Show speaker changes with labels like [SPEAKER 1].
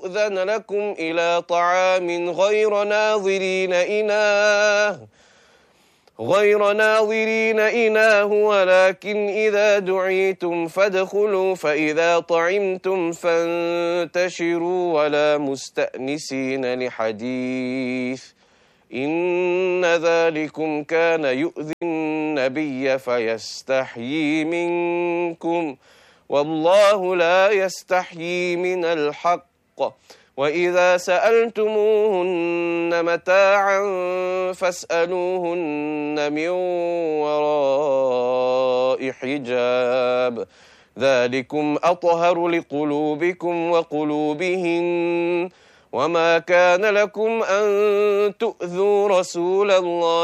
[SPEAKER 1] يؤذن لكم إلى طعام غير ناظرين إناه ولكن إذا دعيتم فادخلوا فإذا طعمتم فانتشروا ولا مستأنسين لحديث إن ذلكم كان يؤذي النبي فيستحيي منكم والله لا يستحيي من الحق وإذا سألتموهن متاعا فاسألوهن من وراء حجاب ذلكم أطهر لقلوبكم وقلوبهن وما كان لكم أن تؤذوا رسول الله